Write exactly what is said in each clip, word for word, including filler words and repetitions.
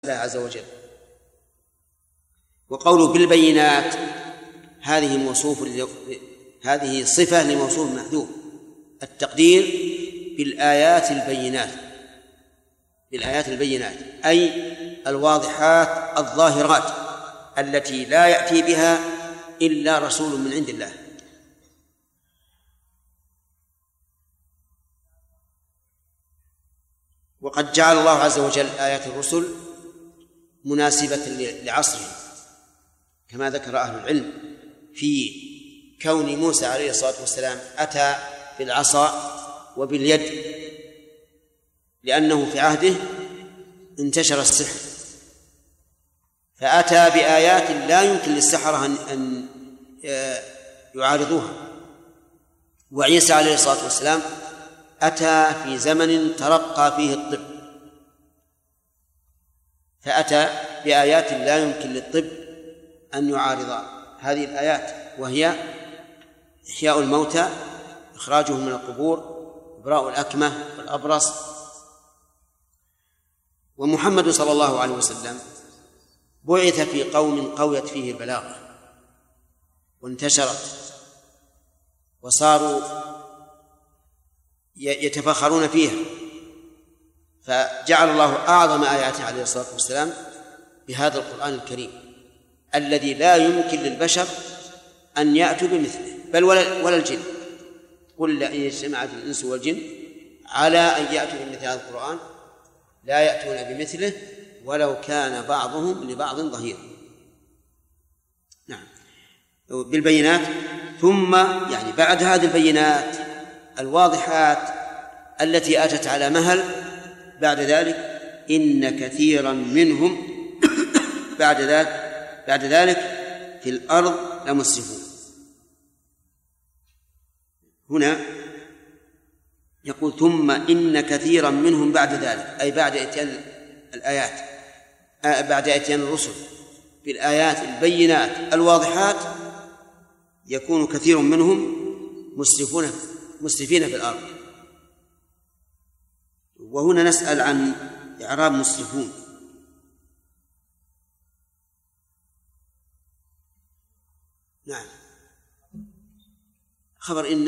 الله عز وجل. وقوله بالبينات هذه موصوف هذه صفة لموصوف محذوف، التقدير بالآيات البينات، بالآيات البينات أي الواضحات الظاهرات التي لا يأتي بها إلا رسول من عند الله. وقد جعل الله عز وجل آيات الرسل مناسبة لعصره كما ذكر أهل العلم في كون موسى عليه الصلاة والسلام أتى بالعصا وباليد، لأنه في عهده انتشر السحر فأتى بآيات لا يمكن للسحرة أن يعارضوها. وعيسى عليه الصلاة والسلام أتى في زمن ترقى فيه الطب فأتى بآيات لا يمكن للطب أن يعارض هذه الآيات، وهي إحياء الموتى، إخراجهم من القبور، إبراء الأكمة والأبرص. ومحمد صلى الله عليه وسلم بعث في قوم قويت فيه البلاغة وانتشرت وصاروا يتفخرون فيها، فجعل الله أعظم آياته عليه الصلاة والسلام بهذا القرآن الكريم الذي لا يمكن للبشر أن يأتوا بمثله، بل ولا, ولا الجن. قل لئن اجتمعت الإنس والجن على أن يأتوا بمثل هذا القرآن لا يأتون بمثله ولو كان بعضهم لبعض ظهيرا. نعم، بالبينات ثم يعني بعد هذه البينات الواضحات التي أتت على مهل، بعد ذلك إن كثيرا منهم بعد ذلك بعد ذلك في الأرض لمسرفون. هنا يقول ثم إن كثيرا منهم بعد ذلك، أي بعد إتيان الآيات، بعد إتيان الرسل بالآيات البينات الواضحات يكون كثير منهم مسرفون مسرفين في الأرض. وهنا نسأل عن إعراب مسرفون. نعم، خبر إن،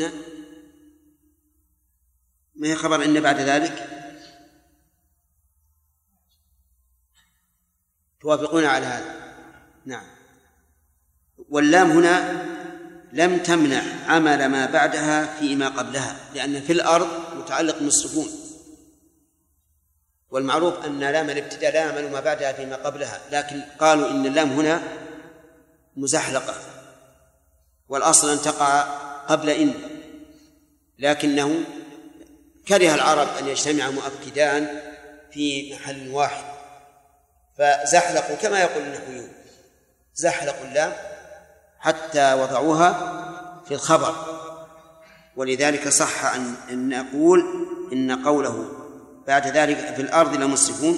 ما هي خبر إن بعد ذلك؟ توافقون على هذا؟ نعم. واللام هنا لم تمنع عمل ما بعدها فيما قبلها، لأن في الأرض متعلق مسرفون، والمعروف أن لام الابتداء لا يعمل ما بعدها فيما قبلها، لكن قالوا إن اللام هنا مزحلقة والأصل أن تقع قبل إن، لكنه كره العرب أن يجتمع مؤكدان في محل واحد فزحلقوا كما يقول النحويون، زحلقوا اللام حتى وضعوها في الخبر. ولذلك صح أن نقول إن قوله بعد ذلك في الأرض لمسرفون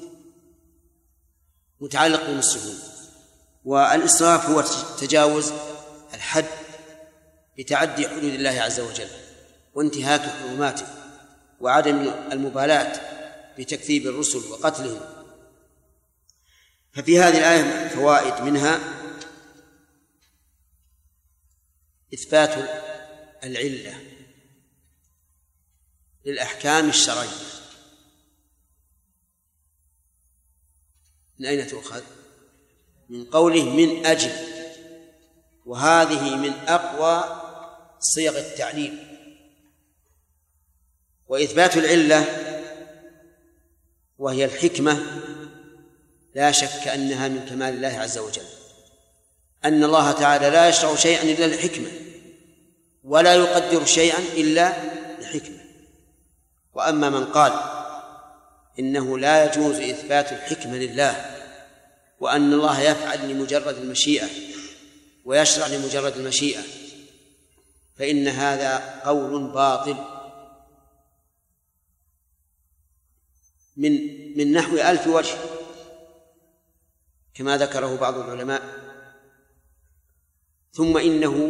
متعلق بالمسرفون. والإسراف هو تجاوز الحد بتعدي حدود الله عز وجل وانتهاك حرماته وعدم المبالاة بتكذيب الرسل وقتلهم. ففي هذه الآية فوائد، منها إثبات العلة للأحكام الشرعية. من أين تؤخذ؟ من قوله من أجل، وهذه من أقوى صيغ التعليل. وإثبات العلة وهي الحكمة لا شك أنها من كمال الله عز وجل، أن الله تعالى لا يشرع شيئا إلا لحكمة ولا يقدر شيئا إلا لحكمة. وأما من قال إنه لا يجوز إثبات الحكمة لله وأن الله يفعل لمجرد المشيئة ويشرع لمجرد المشيئة فإن هذا قول باطل من من نحو ألف وجه كما ذكره بعض العلماء. ثم إنه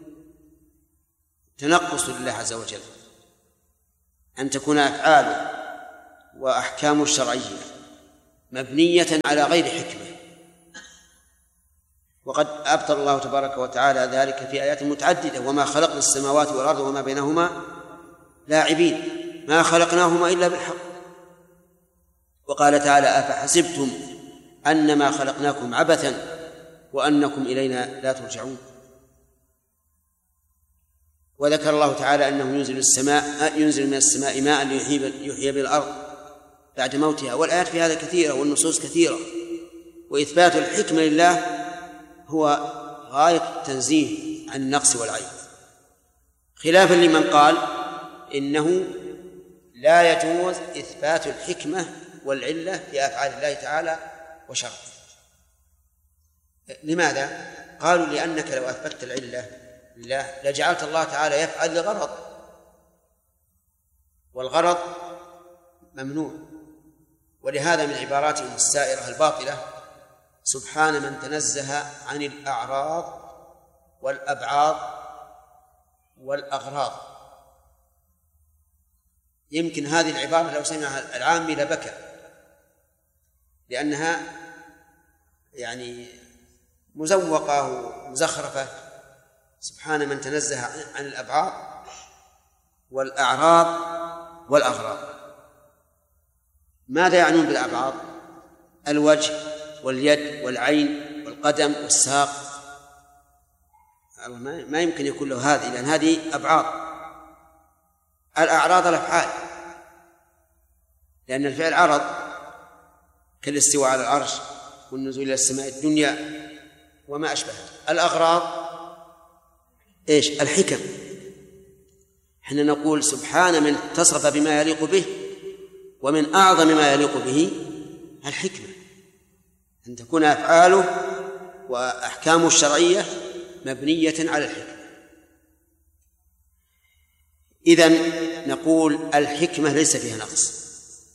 تنقص لله عز وجل أن تكون أفعاله وأحكامه الشرعية مبنية على غير حكمة، وقد أبطل الله تبارك وتعالى ذلك في آيات متعددة: وما خلقنا السماوات والأرض وما بينهما لاعبين ما خلقناهما إلا بالحق. وقال تعالى: أفحسبتم أنما خلقناكم عبثا وأنكم إلينا لا ترجعون. وذكر الله تعالى أنه ينزل السماء ينزل من السماء ماء ليحيي بالأرض بعد موتها، والآيات في هذا كثيرة والنصوص كثيرة. وإثبات الحكمة لله هو غاية التنزيه عن النقص والعيب، خلافا لمن قال إنه لا يجوز إثبات الحكمة والعلة في أفعال الله تعالى وشرعه. لماذا؟ قالوا: لأنك لو أثبتت العلة لله لجعلت الله تعالى يفعل لغرض، والغرض ممنوع. ولهذا من عباراتهم السائرة الباطلة: سبحان من تنزه عن الأعراض والأبعاض والأغراض. يمكن هذه العبارة لو سمعها العامي لبكى، لأنها يعني مزوقة ومزخرفة. سبحان من تنزه عن الأبعاض والأعراض والأغراض. ماذا يعنون بالأبعاض؟ الوجه واليد والعين والقدم والساق. ما يمكن يكون له هذه، لأن هذه أبعاض. الأعراض الأفعال، لأن الفعل عرض، كالاستواء على العرش والنزول إلى السماء الدنيا وما أشبهه. الأغراض إيش؟ الحكم. حين نقول سبحان من اتصف بما يليق به، ومن أعظم ما يليق به الحكمة، أن تكون أفعاله وأحكامه الشرعية مبنية على الحكمة. إذن نقول الحكمة ليس فيها نقص.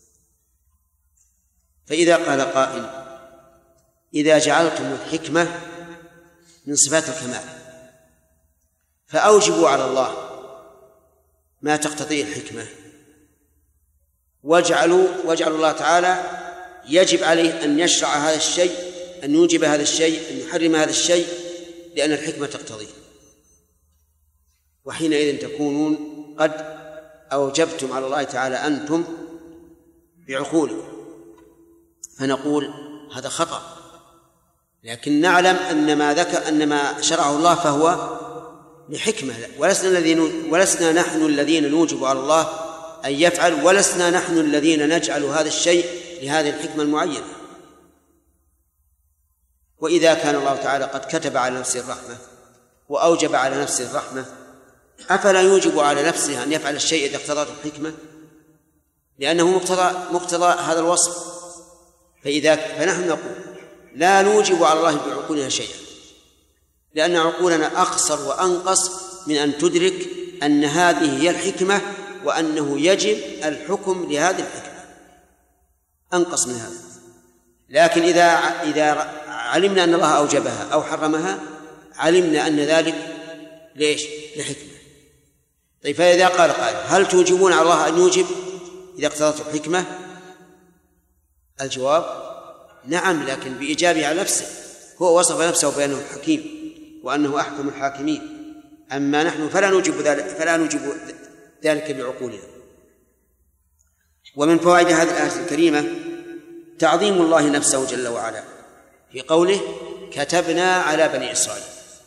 فإذا قال قائل: إذا جعلتم الحكمة من صفات الكمال فأوجبوا على الله ما تقتضيه الحكمة، واجعلوا واجعلوا الله تعالى يجب عليه أن يشرع هذا الشيء، أن يوجب هذا الشيء، أن يحرم هذا الشيء، لأن الحكمة تقتضيه. وحينئذ تكونون قد أوجبتم على الله تعالى أنتم بعقولكم، فنقول هذا خطأ. لكن نعلم أن ما ذكر أن ما شرعه الله فهو لحكمة، ولسنا الذين ولسنا نحن الذين نوجب على الله أن يفعل، ولسنا نحن الذين نجعل هذا الشيء لهذه الحكمة المعينة. وإذا كان الله تعالى قد كتب على نفسه الرحمة وأوجب على نفسه الرحمة، أفلا يوجب على نفسه أن يفعل الشيء إذا اقتضته الحكمة؟ لأنه مقتضى مقتضى هذا الوصف. فإذا فنحن نقول لا نوجب على الله بعقولنا شيئا، لأن عقولنا أقصر وأنقص من أن تدرك أن هذه هي الحكمة، وأنه يجب الحكم لهذه الحكمة، أنقص من هذا. لكن إذا إذا علمنا أن الله أوجبها أو حرمها، علمنا أن ذلك ليش؟ لحكمة. طيب، فإذا قال قائل: هل توجبون على الله أن يوجب إذا اقتضته الحكمة؟ الجواب: نعم، لكن بإيجابه على نفسه. هو وصف نفسه بأنه حكيم وأنه أحكم الحاكمين، أما نحن فلا نوجب ذلك فلا نوجب ذلك بعقولنا. ومن فوائد هذه الآية الكريمة تعظيم الله نفسه جل وعلا في قوله: كتبنا على بني إسرائيل.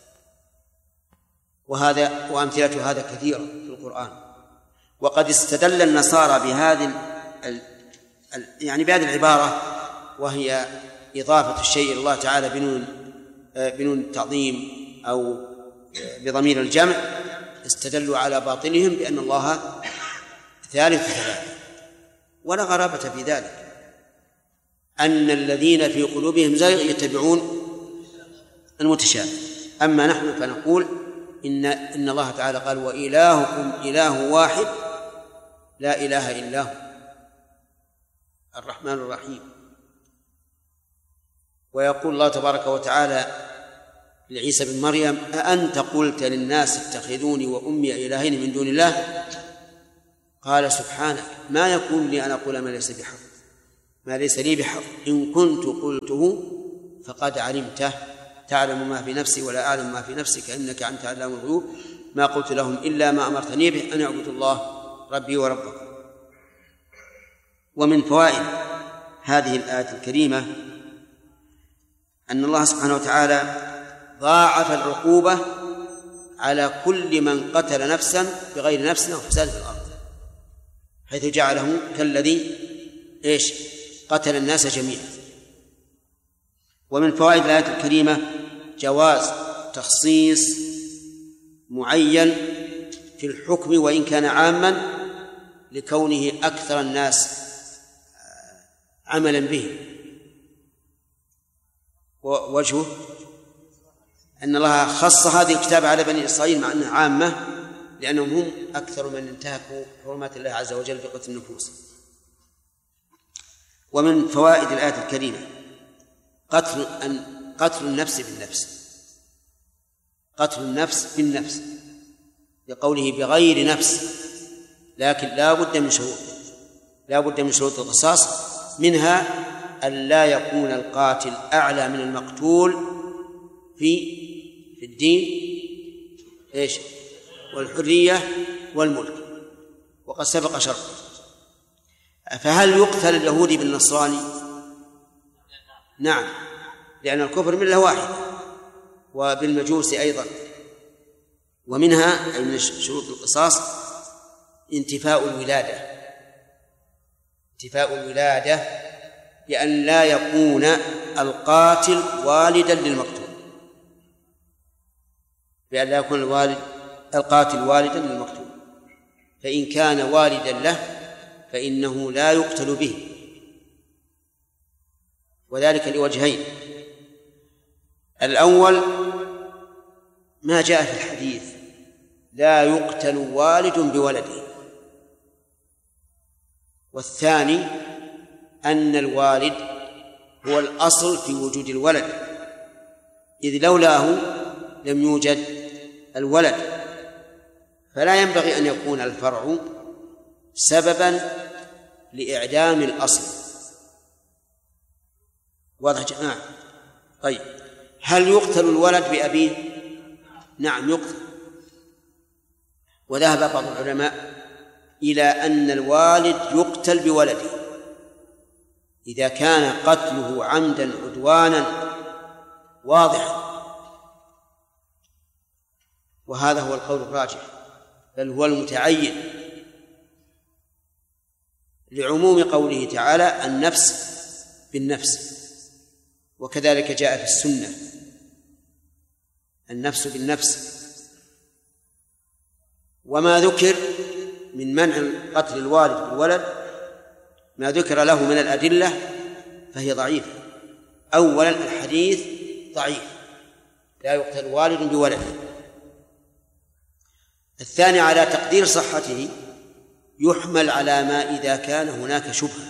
وهذا وأمثلة هذا كثيرة في القرآن. وقد استدل النصارى بهذه ال ال يعني بهذه العبارة، وهي إضافة الشيء إلى الله تعالى بنون بنون التعظيم أو بضمير الجمع، استدلوا على باطلهم بأن الله ثالث ثلاثة. ولا غرابة في ذلك، أن الذين في قلوبهم زيغ يتبعون المتشابه. أما نحن فنقول إن إن الله تعالى قال: وإلهكم إله واحد لا إله إلا هو الرحمن الرحيم. ويقول الله تبارك وتعالى لعيسى بن مريم: أأنت قلت للناس اتخذوني وأمي إلهين من دون الله؟ قال: سبحانك ما يكون لي أن أقول ما ليس بحق، ما ليس لي بحق، إن كنت قلته فقد علمته، تعلم ما في نفسي ولا أعلم ما في نفسك إنك أنت علام الغيوب، ما قلت لهم إلا ما أمرتني به أن اعبدوا الله ربي وربكم. ومن فوائد هذه الآية الكريمة أن الله سبحانه وتعالى ضاعف العقوبة على كل من قتل نفسا بغير نفس أو فساد في الأرض، حيث جعله كالذي إيش قتل الناس جميعا. ومن فوائد الآية الكريمة جواز تخصيص معين في الحكم وإن كان عاما لكونه أكثر الناس عملا به. ووجهه أن الله خص هذه الكتاب على بني إسرائيل مع أنها عامة لأنهم هم أكثر من انتهكوا حرمات الله عز وجل في قتل النفوس. ومن فوائد الآية الكريمة قتل أن قتل النفس بالنفس، قتل النفس بالنفس لقوله بغير نفس، لكن لا بد من شروط، لا بد من شروط القصاص، منها أن لا يكون القاتل أعلى من المقتول في في الدين إيش والحرية والملك، وقد سبق شرط. فهل يقتل اليهودي بالنصراني؟ نعم، لأن الكفر ملة واحدة، وبالمجوس أيضا. ومنها أي من شروط القصاص انتفاء الولادة، انتفاء الولادة بأن لا يكون القاتل والدا للمقتول، بأن لا يكون الوالد القاتل والدا للمقتول، فإن كان والدا له فإنه لا يقتل به، وذلك لوجهين. الأول ما جاء في الحديث لا يقتل والد بولده، والثاني أن الوالد هو الأصل في وجود الولد، إذ لولاه لم يوجد الولد، فلا ينبغي أن يكون الفرع سببا لإعدام الأصل. واضح جماعة؟ طيب، هل يقتل الولد بأبيه؟ نعم يقتل. وذهب بعض العلماء إلى أن الوالد يقتل بولده إذا كان قتله عمدا عدوانا واضحا، وهذا هو القول الراجح، بل هو المتعين لعموم قوله تعالى النفس بالنفس، وكذلك جاء في السنة النفس بالنفس. وما ذكر من منع قتل الوالد بالولد ما ذكر له من الأدلة فهي ضعيفة. أولا الحديث ضعيف، لا يقتل والد بولد. الثاني على تقدير صحته يحمل على ما إذا كان هناك شبهة،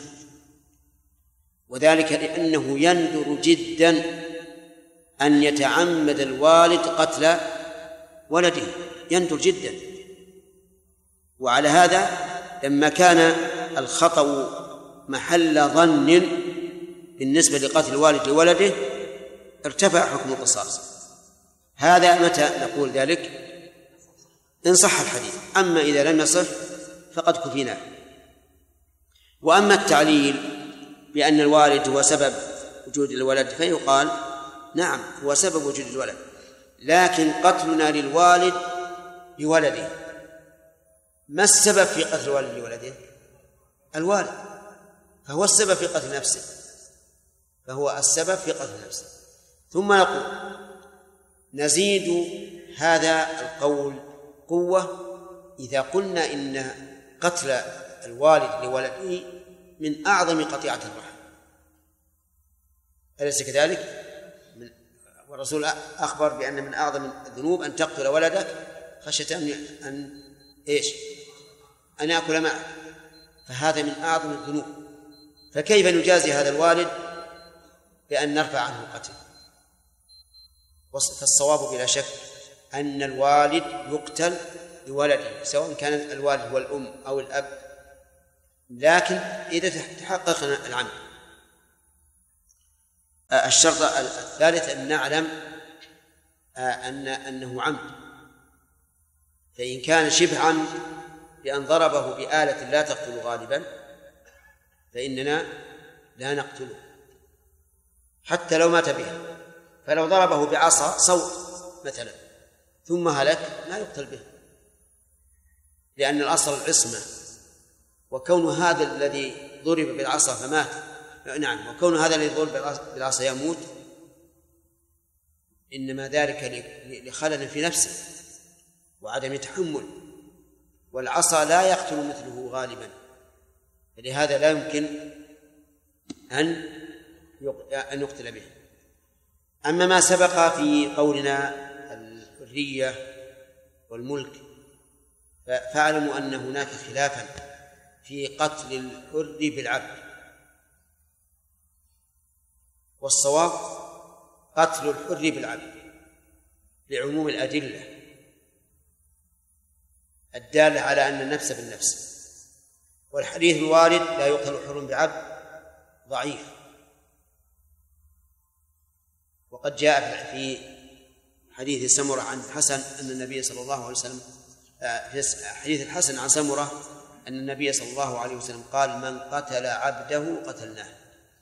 وذلك لأنه يندر جدا أن يتعمد الوالد قتل ولده، يندر جدا. وعلى هذا لما كان الخطأ محل ظن بالنسبة لقتل الوالد لولده ارتفع حكم القصاص. هذا متى نقول ذلك؟ إن صح الحديث، أما إذا لم يصح فقد كفيناه. وأما التعليل بأن الوالد هو سبب وجود الولد فيقال نعم هو سبب وجود الولد، لكن قتلنا للوالد بولده ما السبب في قتل الوالد لولده؟ الوالد، فهو السبب في قتل نفسه، فهو السبب في قتل نفسه. ثم نقول نزيد هذا القول قوة إذا قلنا إن قتل الوالد لولده من أعظم قطيعة الرحم، أليس كذلك؟ من والرسول أخبر بأن من أعظم الذنوب أن تقتل ولدك خشية أن أن إيش؟ أن يأكل معك، فهذا من أعظم الذنوب. فكيف نجازي هذا الوالد بأن نرفع عنه القتل؟ فالصواب بلا شك أن الوالد يقتل لولده سواء كان الوالد هو الأم أو الأب، لكن إذا تحقق العمد الشرط الثالث أن نعلم أن أنه عمد، فإن كان شبه عمد بأن ضربه بآلة لا تقتل غالبا فإننا لا نقتله حتى لو مات بها. فلو ضربه بعصا صوت مثلا ثم هلك لا يقتل به، لأن الأصل العصمة، وكون هذا الذي ضرب بالعصا فمات نعم وكون هذا الذي ضرب بالعصا يموت إنما ذلك لخلل في نفسه وعدم تحمل، والعصا لا يقتل مثله غالبا، فلهذا لا يمكن أن أن يقتل به. أما ما سبق في قولنا الحرية والملك فاعلموا أن هناك خلافا في قتل الحر بالعبد، والصواب قتل الحر بالعبد لعموم الأدلة الدالة على أن النفس بالنفس، والحديث الوارد لا يقتل حر بعبد ضعيف. وقد جاء في حديث سمرة عن الحسن أن النبي صلى الله عليه وسلم في حديث الحسن عن سمرة أن النبي صلى الله عليه وسلم قال من قتل عبده قتلناه.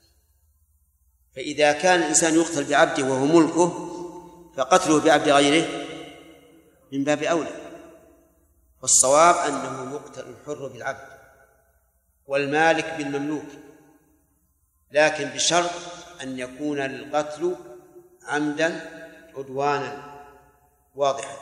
فإذا كان الإنسان يقتل بعبده وهو ملكه فقتله بعبد غيره من باب أولى، والصواب أنه يقتل الحر بالعبد والمالك بالمملوك، لكن بشرط أن يكون القتل عمدا عدوانا واضحا.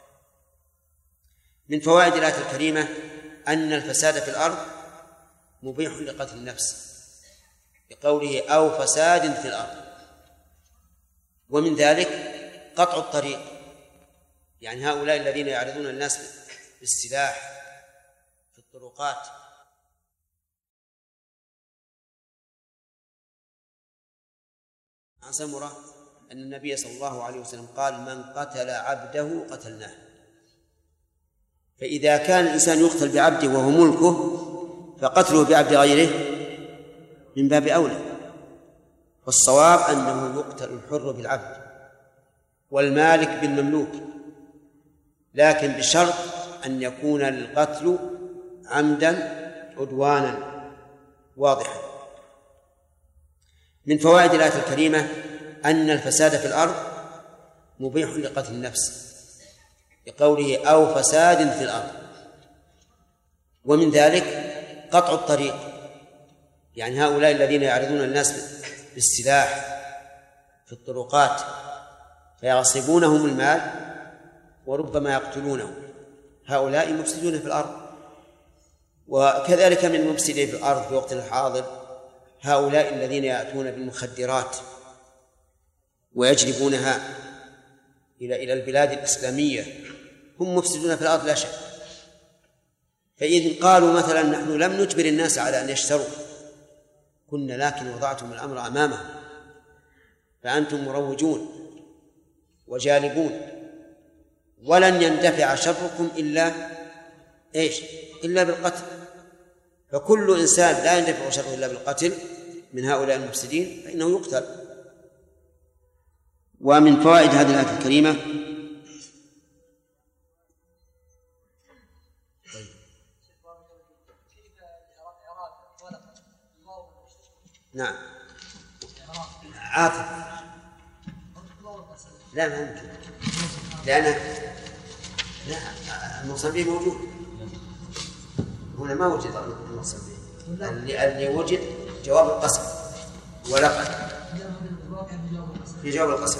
من فوائد الآية الكريمة أن الفساد في الأرض مبيح لقتل النفس بقوله أو فساد في الأرض، ومن ذلك قطع الطريق، يعني هؤلاء الذين يعرضون الناس بالسلاح في الطرقات عن سمرة أن النبي صلى الله عليه وسلم قال من قتل عبده قتلناه. فإذا كان الإنسان يقتل بعبده وهو ملكه فقتله بعبد غيره من باب أولى، والصواب أنه يقتل الحر بالعبد والمالك بالمملوك، لكن بشرط أن يكون القتل عمدا عدوانا واضحا. من فوائد الآية الكريمة أن الفساد في الأرض مبيح لقتل النفس بقوله أو فساد في الأرض، ومن ذلك قطع الطريق، يعني هؤلاء الذين يعرضون الناس بالسلاح في الطرقات فيغصبونهم المال وربما يقتلونهم، هؤلاء مفسدون في الأرض. وكذلك من مفسدين في الأرض في وقت الحاضر هؤلاء الذين يأتون بالمخدرات ويجلبونها إلى إلى البلاد الإسلامية، هم مفسدون في الأرض لا شك. فإذا قالوا مثلا نحن لم نجبر الناس على أن يشتروا، كنا لكن وضعتم الأمر أمامهم فأنتم مروجون وجالبون، ولن يندفع شركم إلا إيش؟ إلا بالقتل. فكل إنسان لا يندفع شره إلا بالقتل من هؤلاء المفسدين فإنه يقتل. ومن فوائد هذه الآية الكريمة نعم عاطف لا ما يمكن، لأن لا الموصل به موجود هنا، ما وجد الموصل به، اللي وجد جواب القسم ولقد في جواب القسم.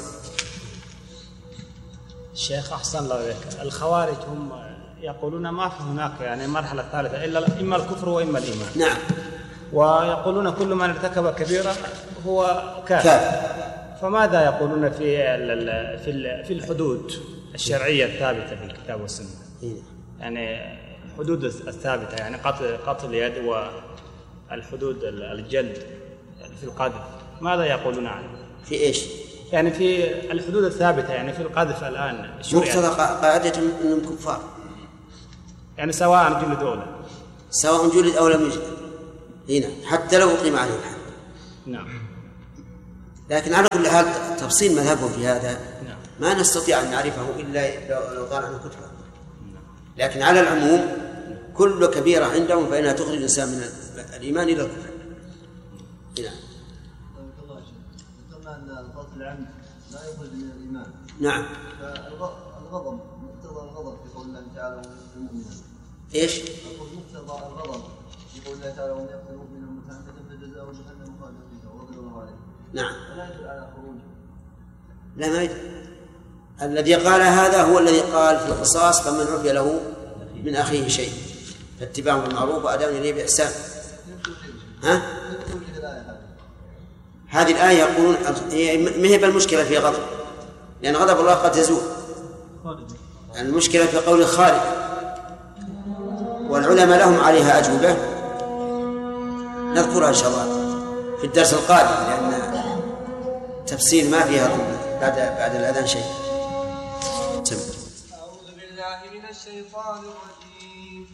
الشيخ أحسن الله إليك، الخوارج هم يقولون ما في هناك يعني مرحلة ثالثة إلا إما الكفر وإما الإيمان. نعم. ويقولون كل من ارتكب كبيرة هو كافر. كافر. فماذا يقولون في في في الحدود الشرعية الثابتة في الكتاب والسنة؟ يعني الحدود الثابتة، يعني قتل قتل اليد والحدود الجلد في القذف، ماذا يقولون عنه؟ في إيش؟ يعني في الحدود الثابتة، يعني في القذف الآن مقتضى قاعدة أنهم كفار، يعني سواء جلد أو لا، سواء جلد أو لم يجلد هنا حتى لو أقيم عليه الحد. نعم. لكن على كل حال تفصيل مذهبه في هذا ما نستطيع أن نعرفه إلا لو قال عنه كتبه، لكن على العموم كل كبيرة عندهم فإنها تخرج الإنسان من الإيمان إلى الكفر. نعم. ذكرنا أن القتل العمد لا يخرج من الإيمان. نعم. فالغضب مقتضى الغضب في قول الله تعالى المؤمنين. إيش؟ مقتضى الغضب في قول الله تعالى ومن يقتل مؤمنا متعمدا فجزاؤه جهنم خالدا فيها وغضب الله عليه. نعم. فلا يدل على خروجه. لا ما يدل. الذي قال هذا هو الذي قال في القصاص فمن عفي له من أخيه شيء فاتباع بالمعروف وأداء إليه بإحسان. ها؟ هذه الآية يقولون ما هي بالمشكلة في غضب، لأن غضب الله قد يزول، المشكلة في قول خالد، والعلماء لهم عليها أجوبة نذكرها إن شاء الله في الدرس القادم، لأن تفسير ما فيها بعد بعد الأذان شيء. أعوذ بالله من الشيطان الرجيم.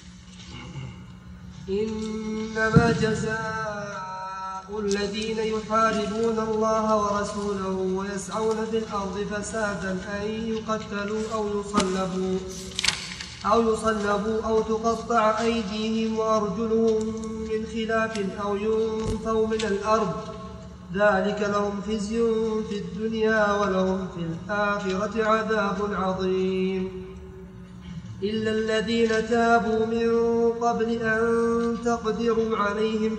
إنما جزاء الذين يحاربون الله ورسوله ويسعون في الأرض فسادا أن يقتلوا أو يصلبوا أو يصلبوا أو تقطع أيديهم وأرجلهم من خلاف أو ينفوا من الأرض، ذلك لهم خزي في الدنيا ولهم في الآخرة عذاب عظيم. إلا الذين تابوا من قبل أن تقدروا عليهم